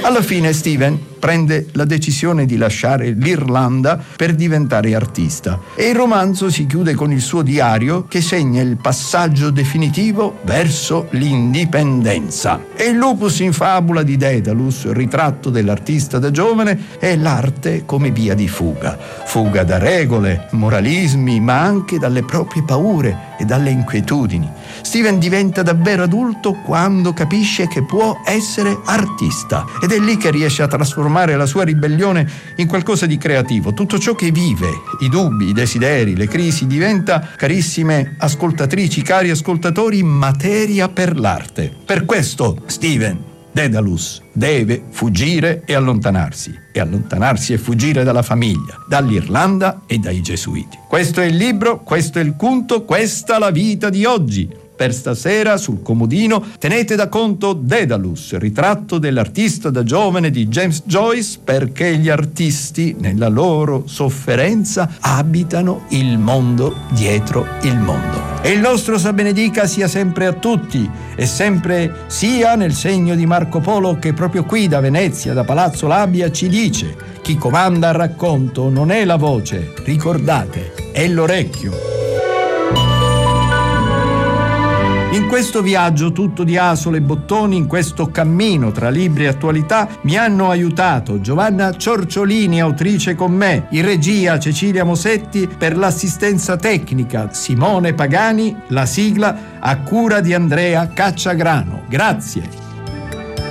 Alla fine Steven prende la decisione di lasciare l'Irlanda per diventare artista e il romanzo si chiude con il suo diario che segna il passaggio definitivo verso l'indipendenza. E il Lupus in fabula di Daedalus, ritratto dell'artista da giovane, è l'arte come via di fuga da regole, moralismi, ma anche dalle proprie paure e dalle inquietudini. Steven diventa davvero adulto quando capisce che può essere artista ed è lì che riesce a trasformare la sua ribellione in qualcosa di creativo. Tutto ciò che vive, i dubbi, i desideri, le crisi, diventa, carissime ascoltatrici, cari ascoltatori, materia per l'arte. Per questo Steven Daedalus deve fuggire e allontanarsi e fuggire dalla famiglia, dall'Irlanda e dai Gesuiti. Questo è il libro, questo è il conto, questa la vita di oggi. Per stasera sul comodino tenete da conto Daedalus, ritratto dell'artista da giovane di James Joyce, perché gli artisti nella loro sofferenza abitano il mondo dietro il mondo. E il nostro Sa benedica sia sempre a tutti e sempre sia nel segno di Marco Polo, che proprio qui da Venezia, da Palazzo Labia, ci dice: chi comanda al racconto non è la voce, ricordate, è l'orecchio. In questo viaggio tutto di asole e bottoni, in questo cammino tra libri e attualità, mi hanno aiutato Giovanna Ciorciolini, autrice con me, in regia Cecilia Mosetti, per l'assistenza tecnica Simone Pagani, la sigla a cura di Andrea Cacciagrano. Grazie.